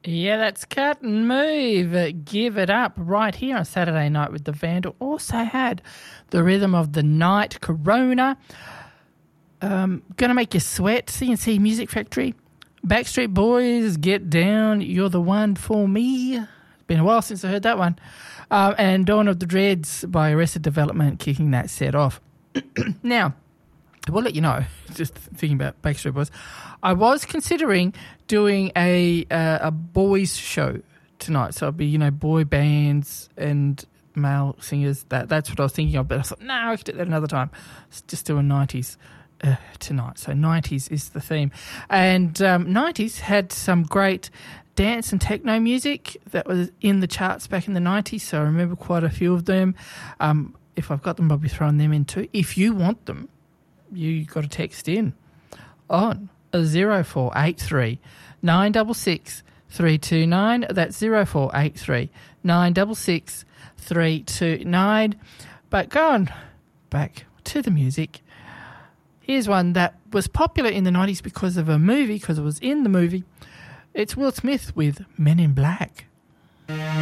Yeah, that's Cut and Move. Give It Up right here on Saturday Night with the Vandal. Also had the Rhythm of the Night, Corona. Gonna Make You Sweat, CNC Music Factory. Backstreet Boys, Get Down, You're the One for Me. It's been a while since I heard that one. And Dawn of the Dreads by Arrested Development kicking that set off. Now, we'll let you know, just thinking about Backstreet Boys, I was considering doing a boys show tonight. So it'd be, boy bands and male singers. That's what I was thinking of. But I thought, no, I could do that another time. Let's just do a 90s tonight. So 90s is the theme. And 90s had some great dance and techno music that was in the charts back in the 90s. So I remember quite a few of them. If I've got them, I'll be throwing them in too. If you want them, you got to text in on 0483 966 329. That's 0483 966 329. But going back to the music, here's one that was popular in the 90s because of a movie, because it was in the movie. It's Will Smith with Men in Black.